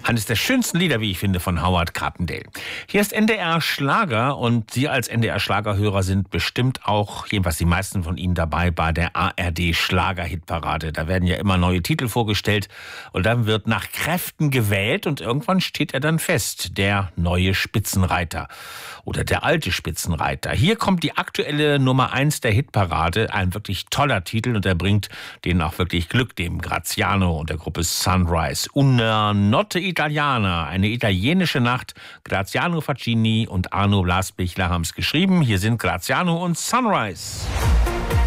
Eines der schönsten Lieder, wie ich finde, von Howard Carpendale. Hier ist NDR Schlager und Sie als NDR Schlagerhörer sind bestimmt auch, jedenfalls die meisten von Ihnen, dabei bei der ARD Schlager-Hitparade. Da werden ja immer neue Titel vorgestellt und dann wird nach Kräften gewählt und irgendwann steht er dann fest, der neue Spitzenreiter oder der alte Spitzenreiter. Hier kommt die aktuelle Nummer 1 der Hitparade, ein wirklich toller Titel und er bringt denen auch wirklich Glück, dem Graziano und der Gruppe Sunrise. Una notte Italiana, eine italienische Nacht. Graziano Faccini und Arno Blasbichler haben es geschrieben. Hier sind Graziano und Sunrise.